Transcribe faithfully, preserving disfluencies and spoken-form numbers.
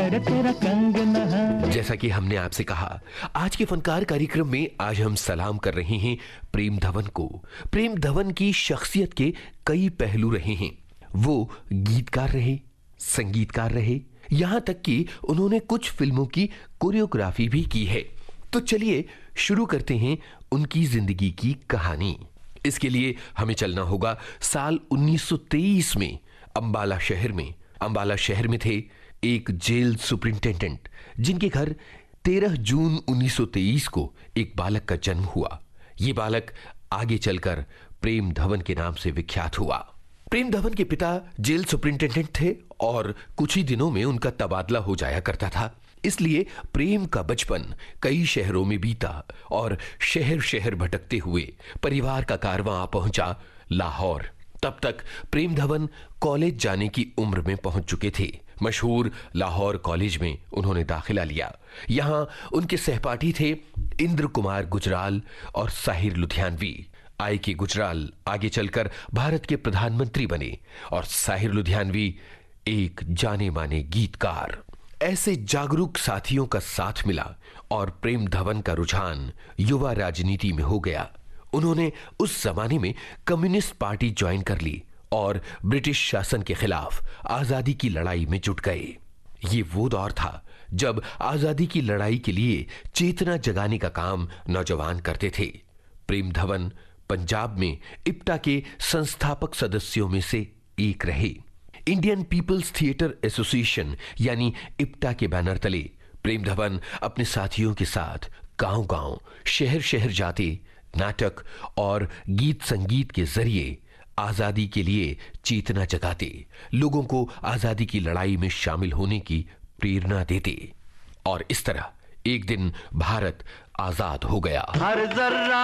अरे तेरा कंगना। जैसा कि हमने आपसे कहा, आज के फनकार कार्यक्रम में आज हम सलाम कर रहे हैं प्रेम धवन को। प्रेम धवन की शख्सियत के कई पहलू रहे हैं। वो गीतकार रहे, संगीतकार रहे, यहां तक कि उन्होंने कुछ फिल्मों की कोरियोग्राफी भी की है। तो चलिए शुरू करते हैं उनकी जिंदगी की कहानी। इसके लिए हमें चलना होगा साल उन्नीस सौ तेईस में अंबाला शहर में। अंबाला शहर में थे एक जेल सुपरिंटेंडेंट जिनके घर तेरह जून उन्नीस सौ तेईस को एक बालक का जन्म हुआ। यह बालक आगे चलकर प्रेम धवन के नाम से विख्यात हुआ। प्रेम धवन के पिता जेल सुपरिंटेंडेंट थे और कुछ ही दिनों में उनका तबादला हो जाया करता था। इसलिए प्रेम का बचपन कई शहरों में बीता और शहर शहर भटकते हुए परिवार का कारवां आ पहुंचा लाहौर। तब तक प्रेम धवन कॉलेज जाने की उम्र में पहुंच चुके थे। मशहूर लाहौर कॉलेज में उन्होंने दाखिला लिया। यहां उनके सहपाठी थे इंद्र कुमार गुजराल और साहिर लुधियानवी। आई के गुजराल आगे चलकर भारत के प्रधानमंत्री बने और साहिर लुधियानवी एक जाने माने गीतकार। ऐसे जागरूक साथियों का साथ मिला और प्रेम धवन का रुझान युवा राजनीति में हो गया। उन्होंने उस जमाने में कम्युनिस्ट पार्टी ज्वाइन कर ली और ब्रिटिश शासन के खिलाफ आजादी की लड़ाई में जुट गए। ये वो दौर था जब आजादी की लड़ाई के लिए चेतना जगाने का काम नौजवान करते थे। प्रेम धवन पंजाब में इप्टा के संस्थापक सदस्यों में से एक रहे। इंडियन पीपल्स थिएटर एसोसिएशन यानी इप्टा के बैनर तले प्रेम धवन अपने साथियों के साथ गांव-गांव, शहर-शहर जाते नाटक और गीत संगीत के जरिए आजादी के लिए चेतना जगाते, लोगों को आजादी की लड़ाई में शामिल होने की प्रेरणा देते। और इस तरह एक दिन भारत आजाद हो गया। हर जर्रा